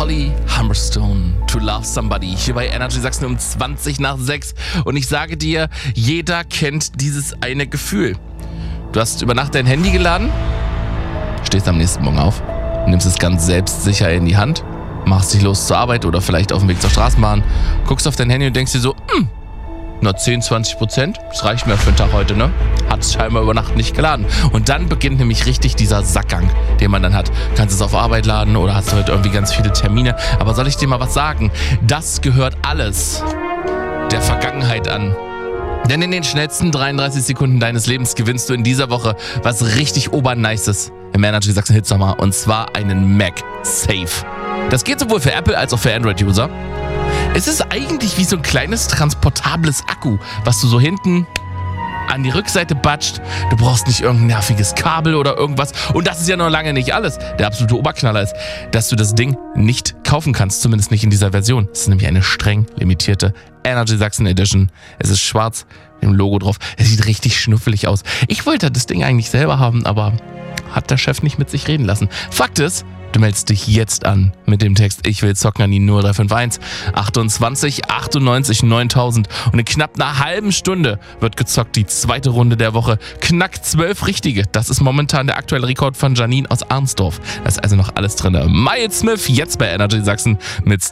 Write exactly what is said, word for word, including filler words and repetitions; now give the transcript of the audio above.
Holly Humberstone, To Love Somebody, hier bei Energy Sachsen um zwanzig nach sechs. Und ich sage dir, jeder kennt dieses eine Gefühl. Du hast über Nacht dein Handy geladen, stehst am nächsten Morgen auf, nimmst es ganz selbstsicher in die Hand, machst dich los zur Arbeit oder vielleicht auf dem Weg zur Straßenbahn, guckst auf dein Handy und denkst dir so, hm, nur zehn, zwanzig Prozent, das reicht mir für den Tag heute, ne? Hat es scheinbar über Nacht nicht geladen. Und dann beginnt nämlich richtig dieser Sackgang, den man dann hat. Kannst es auf Arbeit laden oder hast du heute irgendwie ganz viele Termine. Aber soll ich dir mal was sagen? Das gehört alles der Vergangenheit an. Denn in den schnellsten dreiunddreißig Sekunden deines Lebens gewinnst du in dieser Woche was richtig obernices im Energy Sachsen Hit Sommer. Und zwar einen MagSafe. Das geht sowohl für Apple als auch für Android-User. Es ist eigentlich wie so ein kleines transportables Akku, was du so hinten an die Rückseite batscht. Du brauchst nicht irgendein nerviges Kabel oder irgendwas. Und das ist ja noch lange nicht alles. Der absolute Oberknaller ist, dass du das Ding nicht kaufen kannst. Zumindest nicht in dieser Version. Es ist nämlich eine streng limitierte Energy Sachsen Edition. Es ist schwarz mit dem Logo drauf. Es sieht richtig schnuffelig aus. Ich wollte das Ding eigentlich selber haben, aber hat der Chef nicht mit sich reden lassen. Fakt ist, du meldest dich jetzt an mit dem Text Ich will zocken an die null drei fünf eins achtundzwanzig achtundneunzig neuntausend und in knapp einer halben Stunde wird gezockt. Die zweite Runde der Woche. Knack zwölf Richtige. Das ist momentan der aktuelle Rekord von Janine aus Arnsdorf. Da ist also noch alles drin. Miles Smith jetzt bei Energy Sachsen mit